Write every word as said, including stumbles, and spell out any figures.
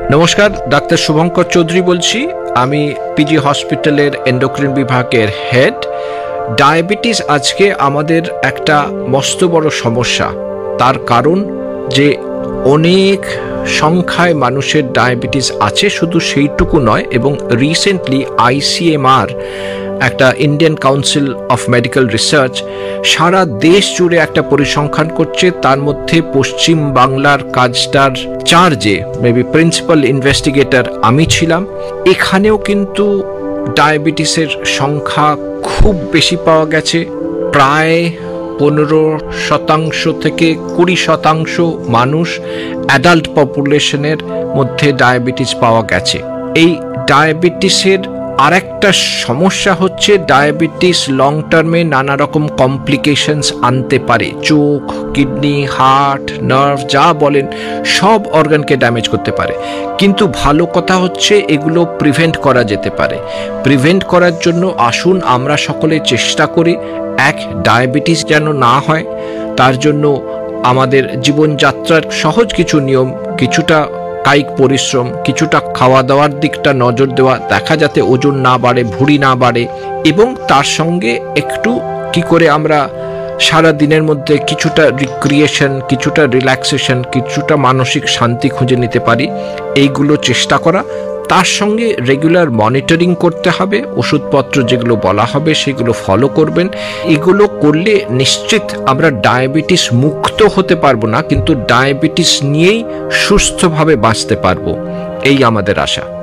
নমস্কার, ডাক্তার শুভঙ্কর চৌধুরী বলছি। আমি পিজি হসপিটালের এন্ডোক্রিন বিভাগের হেড। ডায়াবেটিস আজকে আমাদের একটা মস্ত বড় সমস্যা। তার কারণ যে অনেক সংখ্যায় মানুষের ডায়াবেটিস আছে, শুধু সেইটুকু নয়, এবং রিসেন্টলি আইসিএমআর, একটা Indian council of medical research, সারা দেশ জুড়ে একটা পরিসংখ্যান করছে। তার মধ্যে পশ্চিম বাংলার কাজটার চার্জে মেবি প্রিন্সিপাল ইনভেস্টিগেটর আমি ছিলাম। এখানেও কিন্তু ডায়াবেটিসের সংখ্যা খুব বেশি পাওয়া গেছে। প্রায় পনেরো শতাংশ থেকে কুড়ি শতাংশ মানুষ অ্যাডাল্ট পপুলেশনের মধ্যে ডায়াবেটিস পাওয়া গেছে। এই ডায়াবেটিসের আর একটা সমস্যা হচ্ছে, ডায়াবেটিস লং টার্মে নানা রকম কমপ্লিকেশনস আনতে পারে। চোখ, কিডনি, হার্ট, নার্ভ, যা বলেন সব অর্গানকে ড্যামেজ করতে পারে। কিন্তু ভালো কথা হচ্ছে এগুলো প্রিভেন্ট করা যেতে পারে। প্রিভেন্ট করার জন্য আসুন আমরা সকলে চেষ্টা করি এক, ডায়াবেটিস যেন না হয়। তার জন্য আমাদের জীবনযাত্রার সহজ কিছু নিয়ম, কিছুটা কায়িক পরিশ্রম, কিছুটা খাওয়া দাওয়ার দিকটা নজর দেওয়া, দেখা যাতে ওজন না বাড়ে, ভুঁড়ি না বাড়ে, এবং তার সঙ্গে একটু কি করে আমরা সারা দিনের মধ্যে কিছুটা রিক্রিয়েশন, কিছুটা রিল্যাক্সেশন, কিছুটা মানসিক শান্তি খুঁজে নিতে পারি, এইগুলো চেষ্টা করা। তার সঙ্গে রেগুলার মনিটরিং করতে হবে। ওষুধপত্র যেগুলো বলা হবে সেগুলো ফলো করবেন। এগুলো করলে নিশ্চিত আমরা ডায়াবেটিস মুক্ত হতে পারবো না, কিন্তু ডায়াবেটিস নিয়েই সুস্থভাবে বাঁচতে পারবো, এই আমাদের আশা।